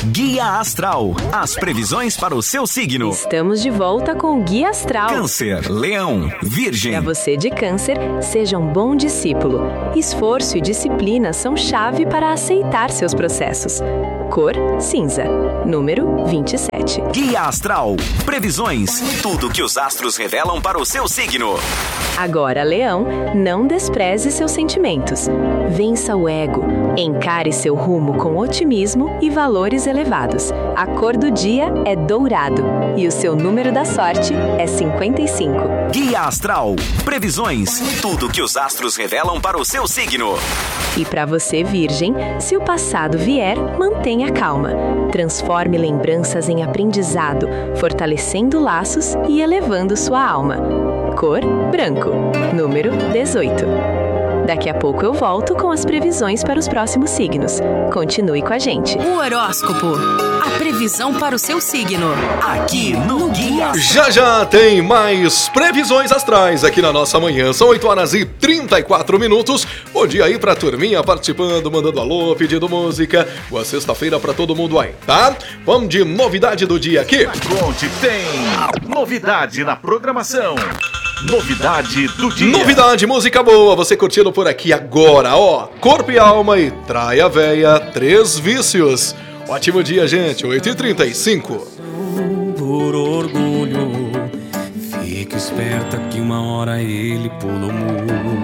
Guia Astral. As previsões para o seu signo. Estamos de volta com o Guia Astral. Câncer, Leão, Virgem. Para você de Câncer, seja um bom discípulo. Esforço e disciplina são chave para aceitar seus processos. Cor, cinza. Número 27. Guia Astral. Previsões. Tudo que os astros revelam para o seu signo. Agora, Leão, não despreze seus sentimentos. Vença o ego. Encare seu rumo com otimismo e valores elevados. A cor do dia é dourado e o seu número da sorte é 55. Guia Astral. Previsões. Tudo que os astros revelam para o seu signo. E para você, Virgem, se o passado vier, mantenha calma. Transforme lembranças em aprendizado, fortalecendo laços e elevando sua alma. Cor, branco. Número 18. Daqui a pouco eu volto com as previsões para os próximos signos. Continue com a gente. O horóscopo. A previsão para o seu signo. Aqui no Guia Astral. Já tem mais previsões astrais aqui na nossa manhã. São 8h34. Bom dia aí pra turminha participando, mandando alô, pedindo música. Boa sexta-feira pra todo mundo aí, tá? Vamos de novidade do dia aqui. Conte tem novidade na programação. Novidade do dia. Novidade, música boa, você curtindo por aqui agora, ó. Corpo e alma e Traia Véia, 3 vícios. Ótimo dia, gente, 8h35. Por orgulho, fica esperta que uma hora ele pula o muro.